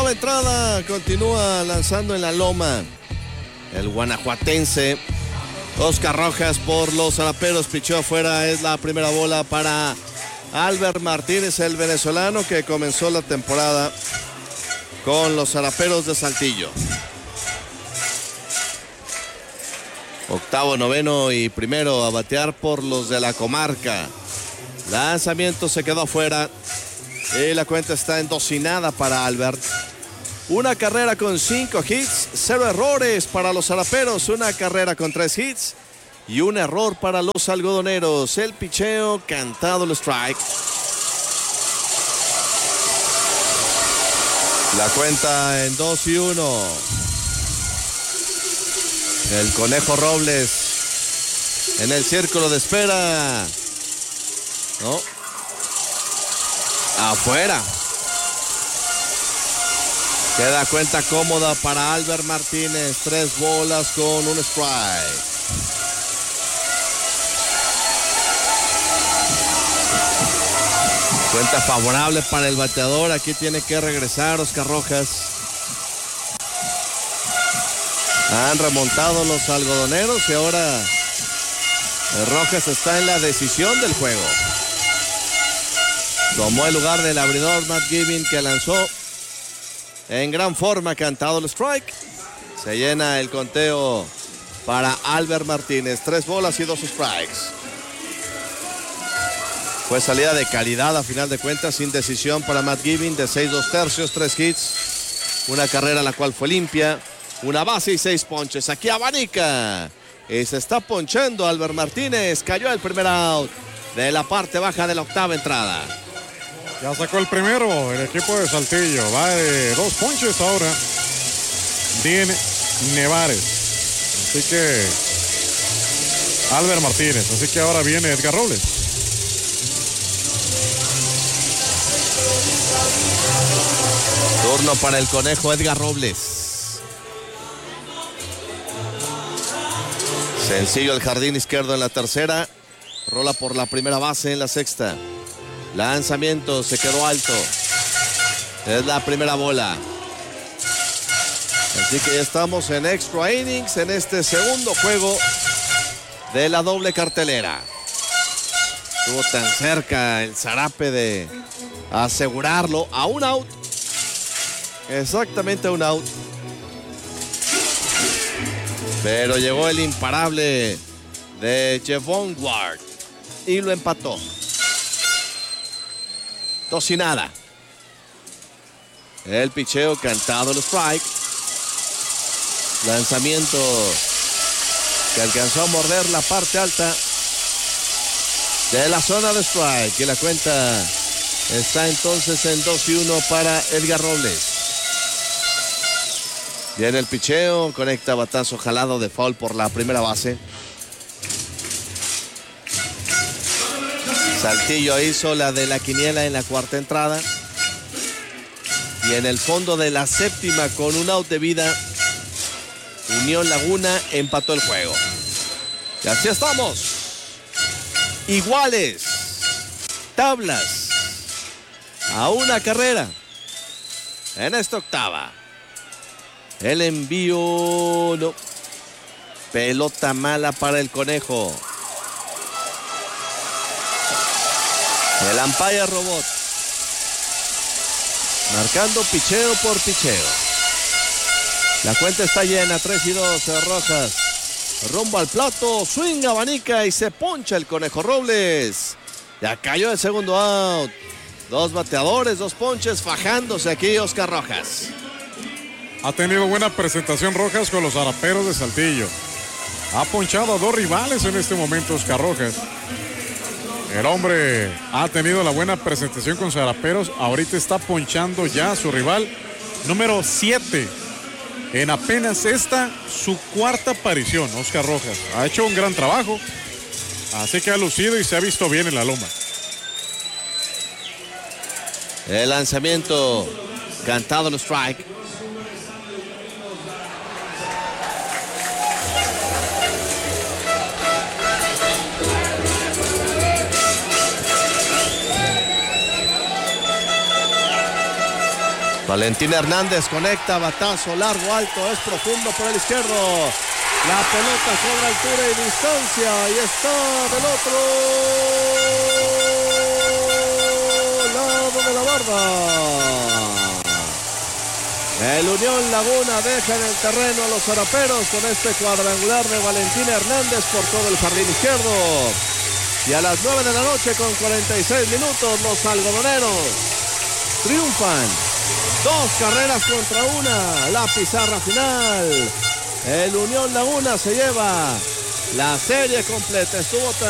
octava entrada, continúa lanzando en la loma el guanajuatense Oscar Rojas por los Zaraperos. Pichó afuera, es la primera bola para Albert Martínez, el venezolano que comenzó la temporada con los Zaraperos de Saltillo. Octavo, noveno y primero a batear por los de la comarca. Lanzamiento se quedó afuera y la cuenta está endocinada para Albert. Una carrera con 5 hits, 0 errores para los Zaraperos, una carrera con 3 hits y un error para los algodoneros. El picheo, cantado el strike. La cuenta en 2-1. El Conejo Robles en el círculo de espera. No. Afuera. Queda cuenta cómoda para Albert Martínez. 3 bolas con un strike. Cuenta favorable para el bateador. Aquí tiene que regresar Oscar Rojas. Han remontado los algodoneros y ahora Rojas está en la decisión del juego. Tomó el lugar del abridor Matt Giving, que lanzó en gran forma, cantado el strike. Se llena el conteo para Albert Martínez. 3 bolas y 2 strikes. Fue salida de calidad a final de cuentas, sin decisión para Matt Giving, de 6 2/3, 3 hits, una carrera la cual fue limpia, una base y 6 ponches. Aquí abanica y se está ponchando Albert Martínez. Cayó el primer out de la parte baja de la octava entrada. Ya sacó el primero el equipo de Saltillo. Va de 2 ponches ahora. Dean Nevares. Así que Albert Martínez. Así que ahora viene Edgar Robles. Turno para el Conejo Edgar Robles. Sencillo el jardín izquierdo en la tercera. Rola por la primera base en la sexta. Lanzamiento, se quedó alto. Es la primera bola. Así que ya estamos en extra innings en este segundo juego de la doble cartelera. Estuvo tan cerca el Zarape de asegurarlo a un out. Exactamente a un out. Pero llegó el imparable de Javon Ward y lo empató. 2-0. El picheo, cantado el strike. Lanzamiento que alcanzó a morder la parte alta de la zona de strike. Y la cuenta está entonces en 2-1 para Edgar Robles. Viene el picheo, conecta batazo jalado de foul por la primera base. Saltillo hizo la de la quiniela en la cuarta entrada. Y en el fondo de la séptima, con un out de vida, Unión Laguna empató el juego. Y así estamos. Iguales. Tablas. A una carrera. En esta octava. El envío, no. Pelota mala para el Conejo. El umpire robot. Marcando picheo por picheo. La cuenta está llena, 3-2. Rojas rumbo al plato, swing, abanica y se poncha el Conejo Robles. Ya cayó el segundo out. 2 bateadores, 2 ponches, fajándose aquí Oscar Rojas. Ha tenido buena presentación Rojas con los Zaraperos de Saltillo. Ha ponchado a 2 rivales en este momento Oscar Rojas. El hombre ha tenido la buena presentación con Zaraperos. Ahorita está ponchando ya a su rival número 7. En apenas esta, su cuarta aparición, Oscar Rojas. Ha hecho un gran trabajo. Así que ha lucido y se ha visto bien en la loma. El lanzamiento, cantado el strike. Valentín Hernández conecta, batazo largo, alto, es profundo por el izquierdo. La pelota cobra altura y distancia y está del otro lado de la barda. El Unión Laguna deja en el terreno a los zaraperos con este cuadrangular de Valentín Hernández por todo el jardín izquierdo. Y a las 9 de la noche con 46 minutos los algodoneros triunfan. 2 carreras contra 1, la pizarra final. El Unión Laguna se lleva la serie completa. Estuvo